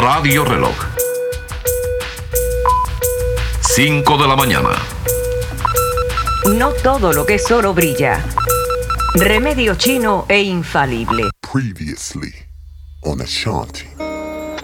Radio Reloj. 5 de la mañana. No todo lo que es oro brilla. Remedio chino e infalible. Previously on Ashanti.